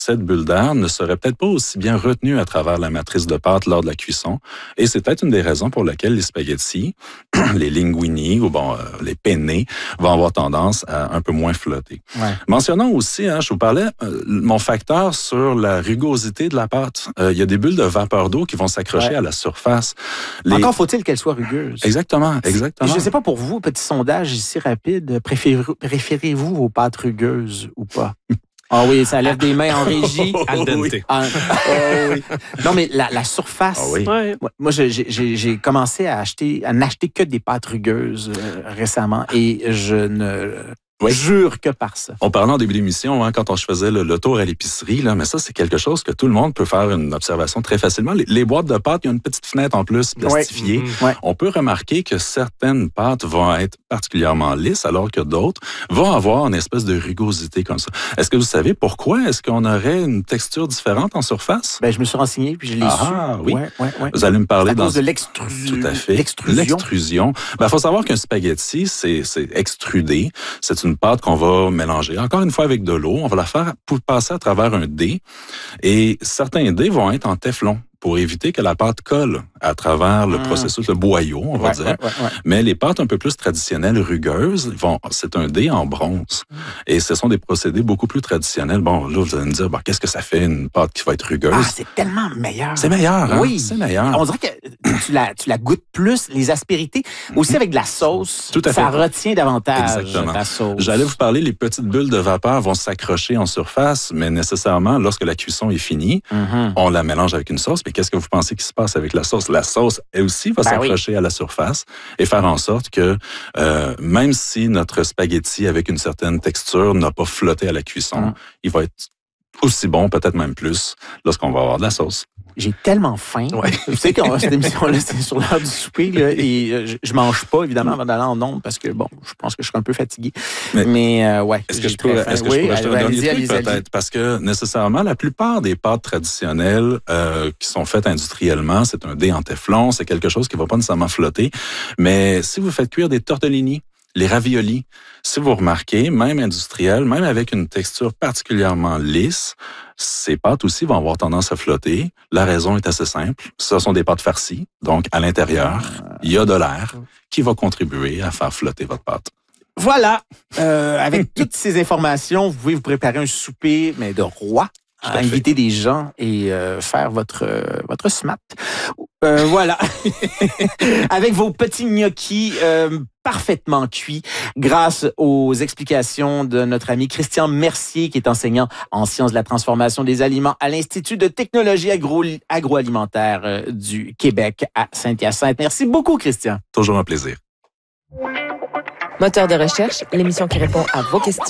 cette bulle d'air ne serait peut-être pas aussi bien retenue à travers la matrice de pâte lors de la cuisson. Et c'est peut-être une des raisons pour lesquelles les spaghettis, les linguini ou les penne vont avoir tendance à un peu moins flotter. Ouais. Mentionnons aussi, je vous parlais, mon facteur sur la rugosité de la pâte. Il y a des bulles de vapeur d'eau qui vont s'accrocher à la surface. Encore faut-il qu'elle soit rugueuse. Exactement. Je ne sais pas pour vous, petit sondage ici rapide, préférez-vous vos pâtes rugueuses ou pas? Ah oui, ça lève des mains en régie. Al dente. Oui. Non, mais la surface. Ah oui. Ouais. Moi, j'ai commencé à n'acheter que des pâtes rugueuses récemment et je ne jure que par ça. On parlait en début d'émission, quand je faisais le tour à l'épicerie, là, mais ça, c'est quelque chose que tout le monde peut faire une observation très facilement. Les boîtes de pâtes, il y a une petite fenêtre en plus plastifiée. Ouais. On peut remarquer que certaines pâtes vont être particulièrement lisses, alors que d'autres vont avoir une espèce de rugosité comme ça. Est-ce que vous savez pourquoi est-ce qu'on aurait une texture différente en surface? Ben, je me suis renseigné puis je l'ai su. Oui. Ouais. Vous allez me parler à cause de l'extrusion. Tout à fait. L'extrusion. Il faut savoir qu'un spaghetti, c'est extrudé. C'est une pâte qu'on va mélanger. Encore une fois, avec de l'eau, on va la faire passer à travers un dé. Et certains dés vont être en téflon pour éviter que la pâte colle à travers le processus, le boyau, on va dire. Ouais. Mais les pâtes un peu plus traditionnelles, rugueuses, c'est un dé en bronze. Et ce sont des procédés beaucoup plus traditionnels. Bon, là, vous allez me dire, qu'est-ce que ça fait une pâte qui va être rugueuse? Ah, c'est tellement meilleur. C'est meilleur, hein? Oui. C'est meilleur. On dirait que tu la goûtes plus, les aspérités. Aussi avec de la sauce, Tout à fait. ça retient davantage Exactement. ta sauce. J'allais vous parler, les petites bulles de vapeur vont s'accrocher en surface, mais nécessairement, lorsque la cuisson est finie, on la mélange avec une sauce. Mais qu'est-ce que vous pensez qui se passe avec la sauce? La sauce, elle aussi, va s'accrocher à la surface et faire en sorte que, même si notre spaghetti avec une certaine texture n'a pas flotté à la cuisson, il va être aussi bon, peut-être même plus, lorsqu'on va avoir de la sauce. J'ai tellement faim. Ouais. Tu sais que cette émission-là, c'est sur l'heure du souper, là, et je mange pas, évidemment, avant d'aller en ondes, parce que, je pense que je suis un peu fatigué. Mais ouais. Est-ce que je peux acheter un dernier truc, peut-être? Parce que, nécessairement, la plupart des pâtes traditionnelles qui sont faites industriellement, c'est un dé en téflon, c'est quelque chose qui va pas nécessairement flotter. Mais si vous faites cuire des tortellini, les raviolis, si vous remarquez, même industriels, même avec une texture particulièrement lisse, ces pâtes aussi vont avoir tendance à flotter. La raison est assez simple. Ce sont des pâtes farcies. Donc, à l'intérieur, il y a de l'air qui va contribuer à faire flotter votre pâte. Voilà. Avec toutes ces informations, vous pouvez vous préparer un souper, mais de roi. Inviter des gens et faire votre smat. Voilà. Avec vos petits gnocchis parfaitement cuits grâce aux explications de notre ami Christian Mercier, qui est enseignant en sciences de la transformation des aliments à l'Institut de technologie agroalimentaire du Québec à Saint-Hyacinthe. Merci beaucoup, Christian. Toujours un plaisir. Moteur de recherche, l'émission qui répond à vos questions.